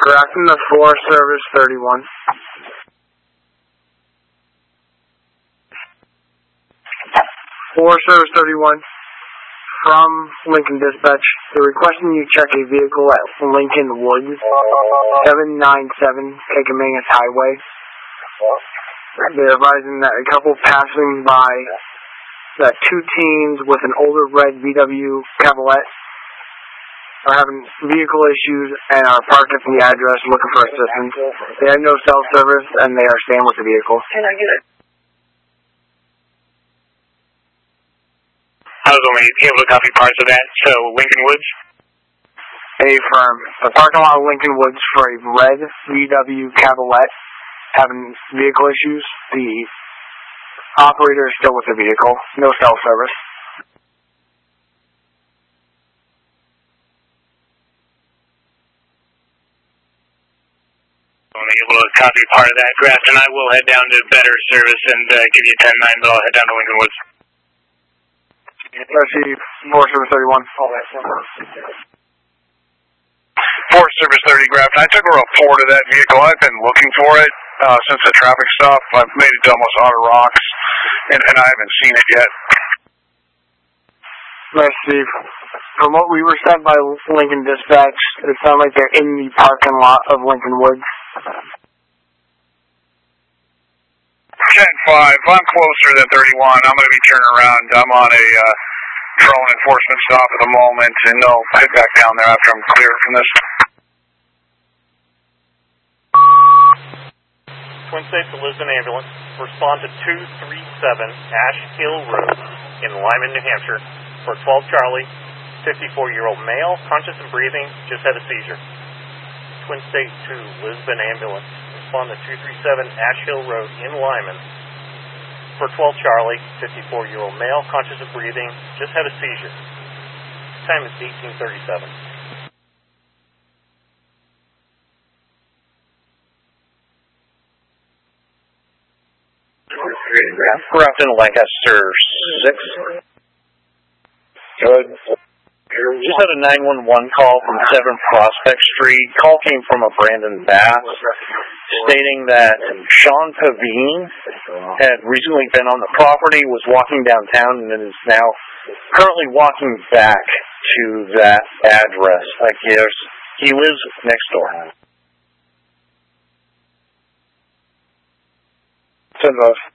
Grafton to 4 Service 31. 4 Service 31 from Lincoln Dispatch. They're requesting you check a vehicle at Lincoln Woods, 797 Kakamega Highway. They're advising that a couple passing by that 2 teens with an older red VW Cavalier are having vehicle issues and are parked at the address looking for assistance. They have no cell service and they are staying with the vehicle. Can I get it? I was only able to copy parts of that, so Lincoln Woods? Affirm. The parking lot of Lincoln Woods for a red VW Cavalier having vehicle issues. The operator is still with the vehicle. No cell service. Only able to copy part of that, Grafton. I will head down to better service and give you 10-9, but I'll head down to Lincoln Woods. Receive 4 Service 31. 4 Service 30 Grafton. I took a report of that vehicle. I've been looking for it since the traffic stop. I've made it to almost Otter Rocks, and I haven't seen it yet. Receive. From what we were sent by Lincoln Dispatch, it sounds like they're in the parking lot of Lincoln Woods. 10-5. I'm closer than 31. I'm going to be turning around. I'm on a drone enforcement stop at the moment, and I'll head back down there after I'm cleared from this. Twin States to Lisbon Ambulance. Respond to 237 Ash Hill Road in Lyman, New Hampshire for 12 Charlie, 54-year-old male, conscious and breathing, just had a seizure. Twin State to Lisbon Ambulance. Respond to 237 Ash Hill Road in Lyman for 12 Charlie, 54-year-old male, conscious of breathing, just had a seizure. Time is 18:37. Grafton, Lancaster 6. Good. Just had a 911 call from 7 Prospect Street. Call came from a Brandon Bass stating that Sean Pavine had recently been on the property, was walking downtown, and is now currently walking back to that address. I guess he lives next door. 10-5.